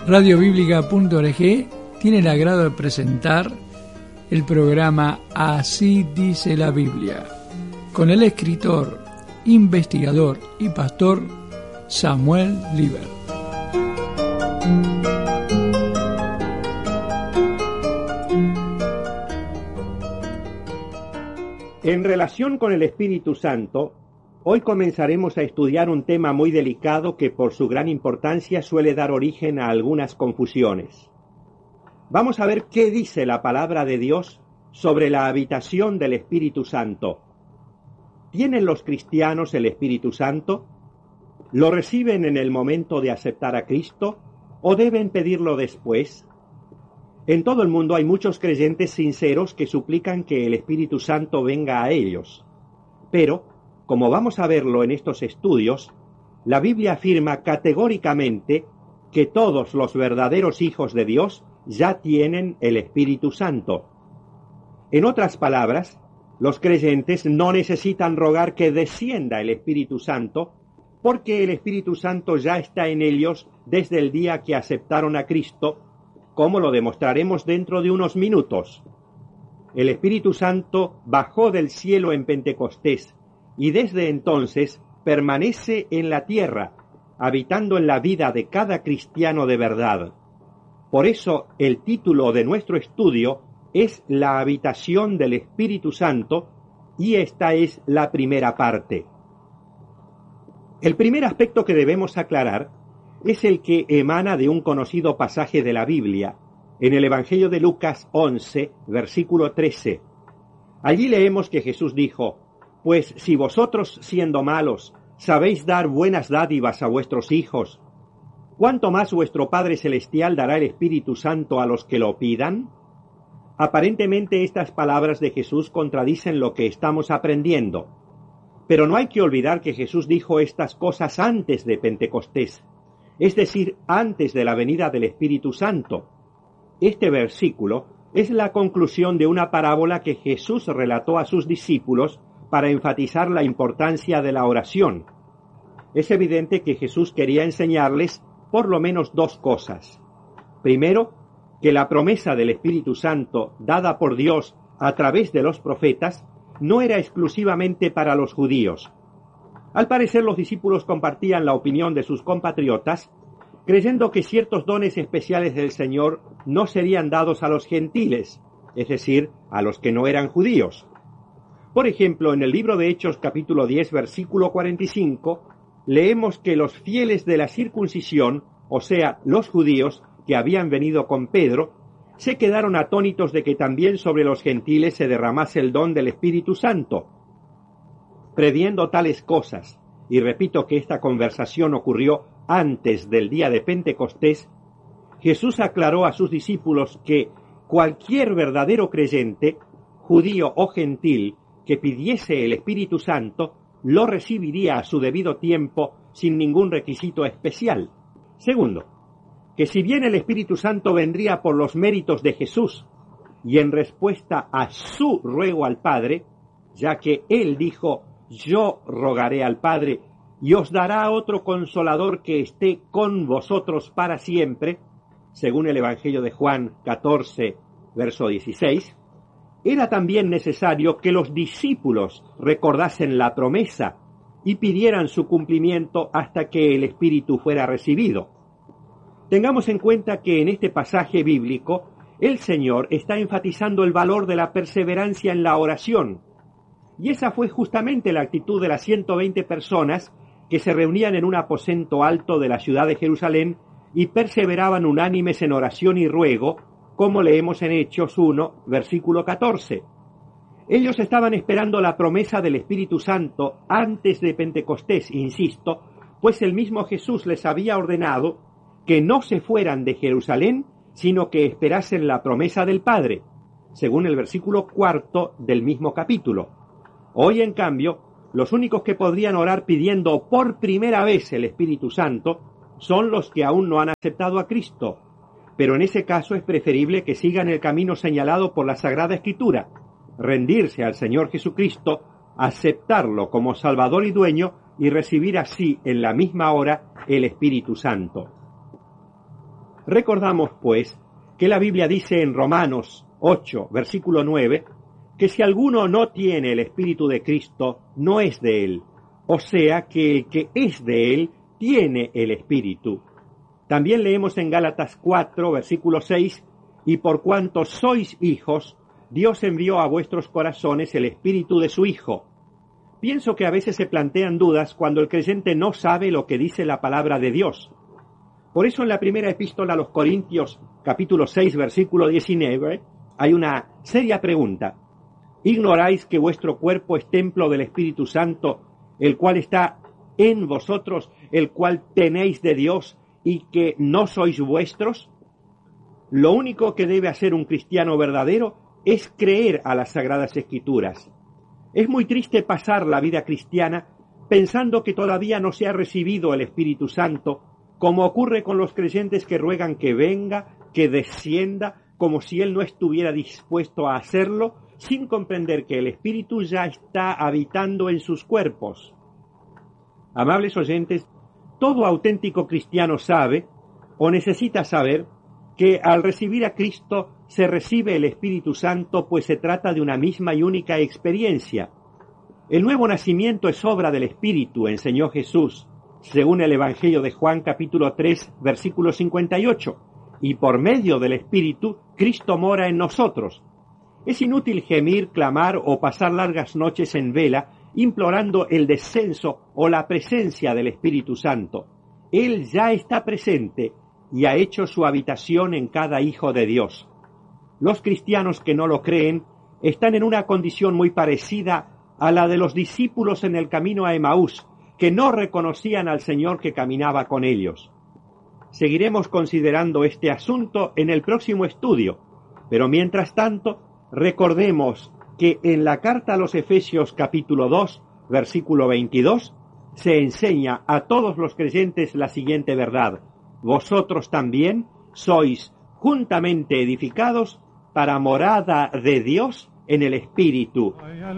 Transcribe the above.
Radiobiblica.org tiene el agrado de presentar el programa Así dice la Biblia, con el escritor, investigador y pastor Samuel Liber. En relación con el Espíritu Santo, hoy comenzaremos a estudiar un tema muy delicado que por su gran importancia suele dar origen a algunas confusiones. Vamos a ver qué dice la palabra de Dios sobre la habitación del Espíritu Santo. ¿Tienen los cristianos el Espíritu Santo? ¿Lo reciben en el momento de aceptar a Cristo o deben pedirlo después? En todo el mundo hay muchos creyentes sinceros que suplican que el Espíritu Santo venga a ellos. Pero, como vamos a verlo en estos estudios, la Biblia afirma categóricamente que todos los verdaderos hijos de Dios ya tienen el Espíritu Santo. En otras palabras, los creyentes no necesitan rogar que descienda el Espíritu Santo, porque el Espíritu Santo ya está en ellos desde el día que aceptaron a Cristo, como lo demostraremos dentro de unos minutos. El Espíritu Santo bajó del cielo en Pentecostés, y desde entonces permanece en la tierra, habitando en la vida de cada cristiano de verdad. Por eso el título de nuestro estudio es La habitación del Espíritu Santo, y esta es la primera parte. El primer aspecto que debemos aclarar es el que emana de un conocido pasaje de la Biblia, en el Evangelio de Lucas 11, versículo 13. Allí leemos que Jesús dijo: «Pues si vosotros, siendo malos, sabéis dar buenas dádivas a vuestros hijos, ¿cuánto más vuestro Padre Celestial dará el Espíritu Santo a los que lo pidan?» Aparentemente estas palabras de Jesús contradicen lo que estamos aprendiendo. Pero no hay que olvidar que Jesús dijo estas cosas antes de Pentecostés, es decir, antes de la venida del Espíritu Santo. Este versículo es la conclusión de una parábola que Jesús relató a sus discípulos para enfatizar la importancia de la oración. Es evidente que Jesús quería enseñarles por lo menos dos cosas. Primero, que la promesa del Espíritu Santo dada por Dios a través de los profetas no era exclusivamente para los judíos. Al parecer los discípulos compartían la opinión de sus compatriotas, creyendo que ciertos dones especiales del Señor no serían dados a los gentiles, es decir, a los que no eran judíos. Por ejemplo, en el libro de Hechos capítulo 10, versículo 45, leemos que los fieles de la circuncisión, o sea, los judíos que habían venido con Pedro, se quedaron atónitos de que también sobre los gentiles se derramase el don del Espíritu Santo. Previendo tales cosas, y repito que esta conversación ocurrió antes del día de Pentecostés, Jesús aclaró a sus discípulos que cualquier verdadero creyente, judío o gentil, que pidiese el Espíritu Santo, lo recibiría a su debido tiempo sin ningún requisito especial. Segundo, que si bien el Espíritu Santo vendría por los méritos de Jesús y en respuesta a su ruego al Padre, ya que Él dijo: «Yo rogaré al Padre y os dará otro consolador que esté con vosotros para siempre», según el Evangelio de Juan 14, verso 16, era también necesario que los discípulos recordasen la promesa y pidieran su cumplimiento hasta que el Espíritu fuera recibido. Tengamos en cuenta que en este pasaje bíblico el Señor está enfatizando el valor de la perseverancia en la oración, y esa fue justamente la actitud de las 120 personas que se reunían en un aposento alto de la ciudad de Jerusalén y perseveraban unánimes en oración y ruego, como leemos en Hechos 1, versículo 14. Ellos estaban esperando la promesa del Espíritu Santo antes de Pentecostés, insisto, pues el mismo Jesús les había ordenado que no se fueran de Jerusalén, sino que esperasen la promesa del Padre, según el versículo 4 del mismo capítulo. Hoy, en cambio, los únicos que podrían orar pidiendo por primera vez el Espíritu Santo son los que aún no han aceptado a Cristo, pero en ese caso es preferible que sigan el camino señalado por la Sagrada Escritura, rendirse al Señor Jesucristo, aceptarlo como Salvador y Dueño y recibir así en la misma hora el Espíritu Santo. Recordamos, pues, que la Biblia dice en Romanos 8, versículo 9, que si alguno no tiene el Espíritu de Cristo, no es de él. O sea que el que es de él tiene el Espíritu. También leemos en Gálatas 4, versículo 6, y por cuanto sois hijos, Dios envió a vuestros corazones el Espíritu de su Hijo. Pienso que a veces se plantean dudas cuando el creyente no sabe lo que dice la palabra de Dios. Por eso en la primera epístola a los Corintios, capítulo 6, versículo 19, hay una seria pregunta. ¿Ignoráis que vuestro cuerpo es templo del Espíritu Santo, el cual está en vosotros, el cual tenéis de Dios, y que no sois vuestros? Lo único que debe hacer un cristiano verdadero es creer a las Sagradas Escrituras. Es muy triste pasar la vida cristiana pensando que todavía no se ha recibido el Espíritu Santo, como ocurre con los creyentes que ruegan que venga, que descienda, como si Él no estuviera dispuesto a hacerlo, sin comprender que el Espíritu ya está habitando en sus cuerpos. Amables oyentes, todo auténtico cristiano sabe, o necesita saber, que al recibir a Cristo se recibe el Espíritu Santo, pues se trata de una misma y única experiencia. El nuevo nacimiento es obra del Espíritu, enseñó Jesús, según el Evangelio de Juan capítulo 3, versículo 58, y por medio del Espíritu, Cristo mora en nosotros. Es inútil gemir, clamar o pasar largas noches en vela, implorando el descenso o la presencia del Espíritu Santo. Él ya está presente y ha hecho su habitación en cada hijo de Dios. Los cristianos que no lo creen están en una condición muy parecida a la de los discípulos en el camino a Emaús, que no reconocían al Señor que caminaba con ellos. Seguiremos considerando este asunto en el próximo estudio, pero mientras tanto, recordemos que en la carta a los Efesios capítulo 2, versículo 22, se enseña a todos los creyentes la siguiente verdad: vosotros también sois juntamente edificados para morada de Dios en el Espíritu.